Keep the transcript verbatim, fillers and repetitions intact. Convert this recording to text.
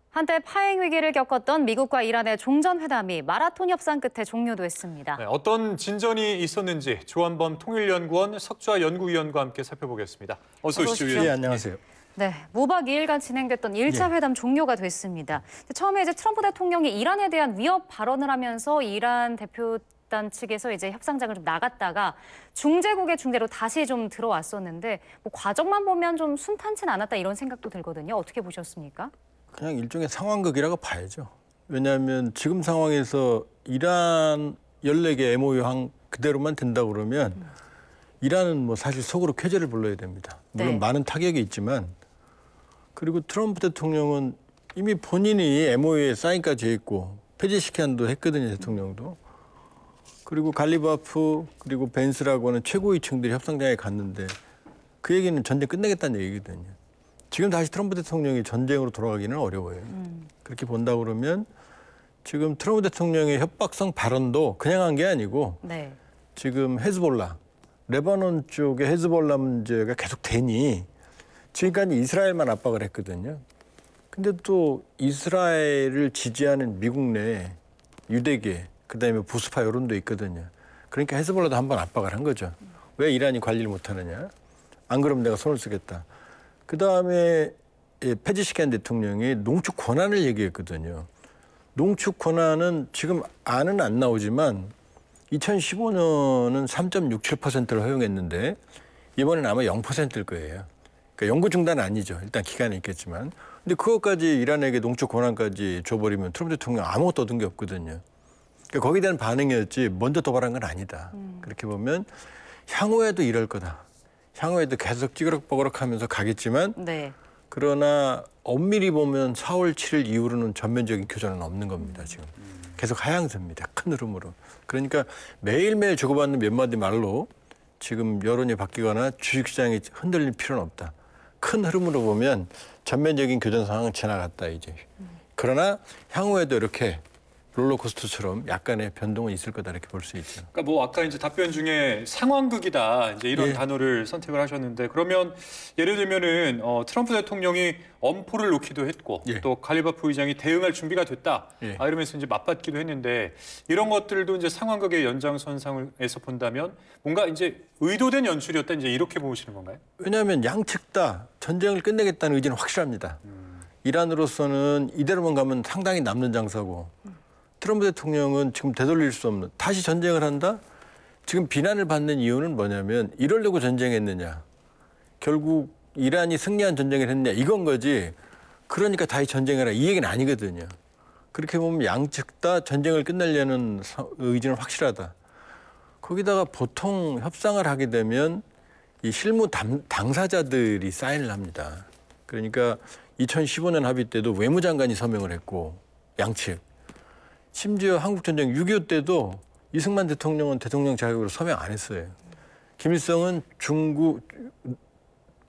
한때 파행 위기를 겪었던 미국과 이란의 종전회담이 마라톤 협상 끝에 종료됐습니다. 네, 어떤 진전이 있었는지 조한범 통일연구원 석좌 연구위원과 함께 살펴보겠습니다. 어서 오십시오. 오십시오. 예, 안녕하세요. 네, 무박 이 일간 진행됐던 일 차 예. 회담 종료가 됐습니다. 처음에 이제 트럼프 대통령이 이란에 대한 위협 발언을 하면서 이란 대표단 측에서 이제 협상장을 좀 나갔다가 중재국의 중재로 다시 좀 들어왔었는데 뭐 과정만 보면 좀 순탄치는 않았다 이런 생각도 들거든요. 어떻게 보셨습니까? 그냥 일종의 상황극이라고 봐야죠. 왜냐하면 지금 상황에서 이란 열네 개 엠오유 한 그대로만 된다고 그러면 음. 이란은 뭐 사실 속으로 쾌재를 불러야 됩니다. 물론 네. 많은 타격이 있지만 그리고 트럼프 대통령은 이미 본인이 엠오유에 사인까지 했고 폐지시킨도 했거든요, 대통령도. 그리고 갈리바프 그리고 벤스라고 하는 최고위층들이 협상장에 갔는데 그 얘기는 전쟁 끝내겠다는 얘기거든요. 지금 다시 트럼프 대통령이 전쟁으로 돌아가기는 어려워요. 음. 그렇게 본다 그러면 지금 트럼프 대통령의 협박성 발언도 그냥 한 게 아니고 네. 지금 헤즈볼라, 레바논 쪽의 헤즈볼라 문제가 계속 되니 지금까지 이스라엘만 압박을 했거든요. 근데 또 이스라엘을 지지하는 미국 내 유대계, 그다음에 보수파 여론도 있거든요. 그러니까 헤즈볼라도 한번 압박을 한 거죠. 왜 이란이 관리를 못하느냐? 안 그러면 내가 손을 쓰겠다. 그다음에 페지시킨 대통령이 농축 권한을 얘기했거든요. 농축 권한은 지금 안은 안 나오지만 이천십오 년은 삼 점 육칠 퍼센트를 허용했는데 이번엔 아마 영 퍼센트일 거예요. 그러니까 연구 중단은 아니죠. 일단 기간이 있겠지만. 근데 그것까지 이란에게 농축 권한까지 줘버리면 트럼프 대통령 아무것도 얻은 게 없거든요. 그러니까 거기에 대한 반응이었지 먼저 도발한 건 아니다. 음. 그렇게 보면 향후에도 이럴 거다. 향후에도 계속 찌그럭버그럭하면서 가겠지만 네. 그러나 엄밀히 보면 사월 칠일 이후로는 전면적인 교전은 없는 겁니다. 지금 계속 하향세입니다. 큰 흐름으로. 그러니까 매일매일 주고받는 몇 마디 말로 지금 여론이 바뀌거나 주식시장이 흔들릴 필요는 없다. 큰 흐름으로 보면 전면적인 교전 상황은 지나갔다 이제. 그러나 향후에도 이렇게 롤러코스터처럼 약간의 변동은 있을 거다 이렇게 볼 수 있죠. 그러니까 뭐 아까 이제 답변 중에 상황극이다 이제 이런 예. 단어를 선택을 하셨는데 그러면 예를 들면은 어, 트럼프 대통령이 엄포를 놓기도 했고 예. 또 갈리바프 의장이 대응할 준비가 됐다 예. 아, 이러면서 이제 맞받기도 했는데 이런 것들도 이제 상황극의 연장선상에서 본다면 뭔가 이제 의도된 연출이었다 이제 이렇게 보시는 건가요? 왜냐하면 양측 다 전쟁을 끝내겠다는 의지는 확실합니다. 음. 이란으로서는 이대로만 가면 상당히 남는 장사고. 음. 트럼프 대통령은 지금 되돌릴 수 없는 다시 전쟁을 한다? 지금 비난을 받는 이유는 뭐냐면 이러려고 전쟁했느냐. 결국 이란이 승리한 전쟁을 했느냐 이건 거지. 그러니까 다시 전쟁해라 이 얘기는 아니거든요. 그렇게 보면 양측 다 전쟁을 끝내려는 의지는 확실하다. 거기다가 보통 협상을 하게 되면 이 실무 당, 당사자들이 사인을 합니다. 그러니까 이천십오 년 합의 때도 외무장관이 서명을 했고 양측. 심지어 한국전쟁 육이오 때도 이승만 대통령은 대통령 자격으로 서명 안 했어요. 김일성은 중국